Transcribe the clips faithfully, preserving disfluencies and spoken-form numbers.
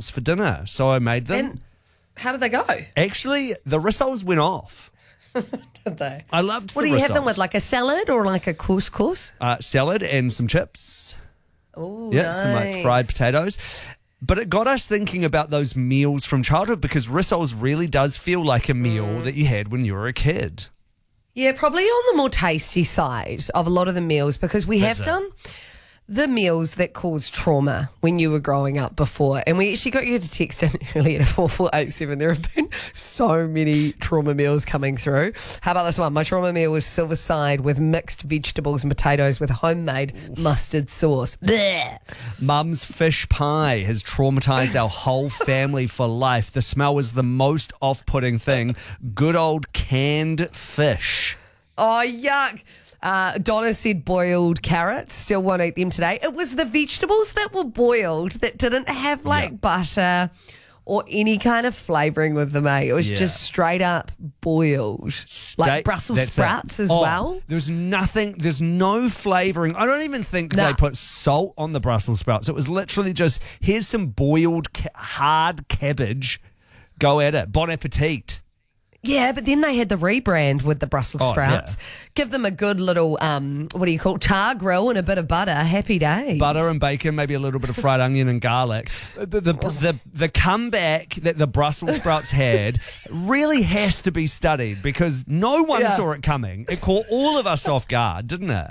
rissoles for dinner, so I made them. And how did they go? Actually, the rissoles went off. Did they? I loved What the do you have them rissoles. with, like a salad or like a couscous? Uh, salad and some chips. Oh, Yeah, nice. some like fried potatoes. But it got us thinking about those meals from childhood because rissoles really does feel like a meal Mm. that you had when you were a kid. Yeah, probably on the more tasty side of a lot of the meals because we That's have it. done the meals that caused trauma when you were growing up before. And we actually got you to text in earlier to four four eight seven. There have been so many trauma meals coming through. How about this one? My trauma meal was silver side with mixed vegetables and potatoes with homemade mustard sauce. Blech. Mum's fish pie has traumatized our whole family for life. The smell was the most off-putting thing. Good old canned fish. Oh, yuck. Uh, Donna said boiled carrots. Still won't eat them today. It was the vegetables that were boiled that didn't have like Yeah. butter or any kind of flavouring with them, eh? It was Yeah. just straight up boiled. Like Steak- Brussels that's it. sprouts as Oh, well. There's nothing, there's no flavouring. I don't even think Nah. they put salt on the Brussels sprouts. It was literally just, here's some boiled ca- hard cabbage. Go at it. Bon appetit. Yeah, but then they had the rebrand with the Brussels Oh, sprouts. Give them a good little, um, what do you call it, char grill and a bit of butter. Happy days. Butter and bacon, maybe a little bit of fried onion and garlic. The, the, the, the comeback that the Brussels sprouts had really has to be studied because no one Yeah. saw it coming. It caught all of us off guard, didn't it?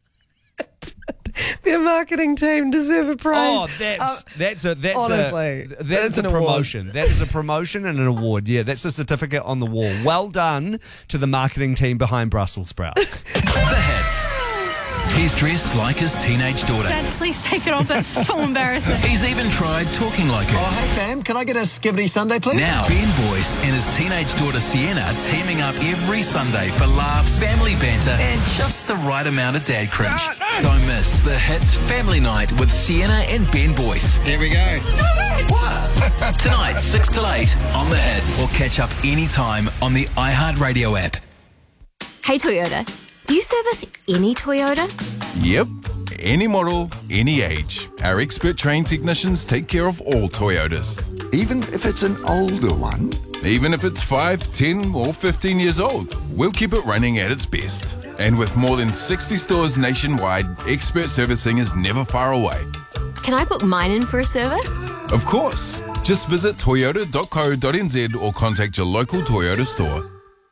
Their marketing team deserve a praise. Oh, that's Uh, that's a that's honestly, a that's that's a an award. promotion. That is a promotion and an award. Yeah, that's a certificate on the wall. Well done to the marketing team behind Brussels sprouts. The Hits. He's dressed like his teenage daughter. Dad, please take it off. That's so embarrassing. He's even tried talking like her. Oh, hey, fam, can I get a skibbity Sunday, please? Now, Ben Boyce and his teenage daughter Sienna teaming up every Sunday for laughs, family banter, and just the right amount of dad cringe. Don't miss The Hits Family Night with Sienna and Ben Boyce. Here we go. Tonight, six till eight on The Hits. Or catch up anytime on the iHeartRadio app. Hey Toyota, do you service any Toyota? Yep. Any model, any age. Our expert trained technicians take care of all Toyotas. Even if it's an older one? Even if it's five, ten or fifteen years old, we'll keep it running at its best. And with more than sixty stores nationwide, expert servicing is never far away. Can I book mine in for a service? Of course. Just visit toyota dot co dot n z or contact your local Toyota store.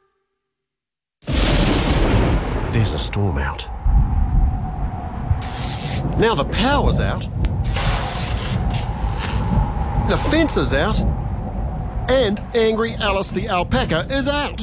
There's a storm out. Now the power's out. The fence is out. And Angry Alice the alpaca is out.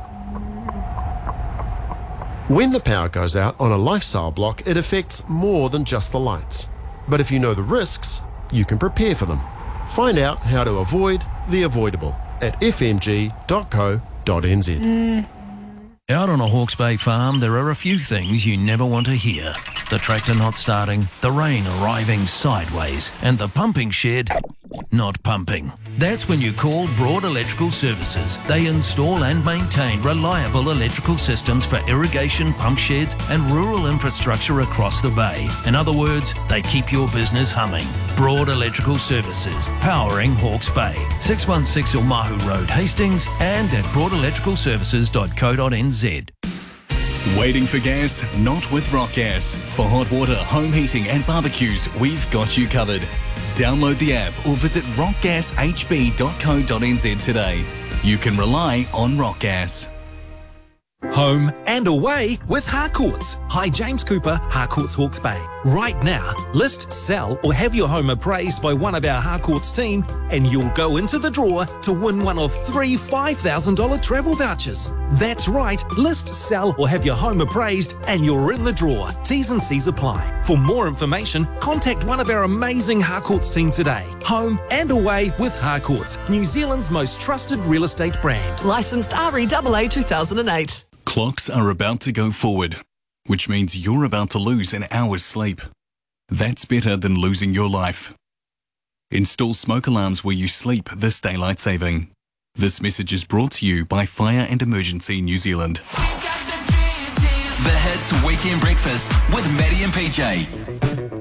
When the power goes out on a lifestyle block, it affects more than just the lights. But if you know the risks, you can prepare for them. Find out how to avoid the avoidable at f m g dot co dot n z. Out on a Hawke's Bay farm, there are a few things you never want to hear. The tractor not starting, the rain arriving sideways, and the pumping shed not pumping. That's when you call Broad Electrical Services. They install and maintain reliable electrical systems for irrigation, pump sheds, and rural infrastructure across the bay. In other words, they keep your business humming. Broad Electrical Services, powering Hawke's Bay. six one six Omahu Road, Hastings, and at broad electrical services dot co dot n z. Waiting for gas? Not with Rock Gas. For hot water, home heating and barbecues, we've got you covered. Download the app or visit rock gas h b dot co dot n z today. You can rely on Rock Gas. Home and away with Harcourts. Hi, James Cooper, Harcourts Hawke's Bay. Right now, list, sell or have your home appraised by one of our Harcourts team and you'll go into the draw to win one of three five thousand dollars travel vouchers. That's right, list, sell or have your home appraised and you're in the draw. T's and C's apply. For more information, contact one of our amazing Harcourts team today. Home and away with Harcourts, New Zealand's most trusted real estate brand. Licensed R E A A two thousand eight. Clocks are about to go forward, which means you're about to lose an hour's sleep. That's better than losing your life. Install smoke alarms where you sleep this daylight saving. This message is brought to you by Fire and Emergency New Zealand. The Hits Weekend Breakfast with Maddie and P J.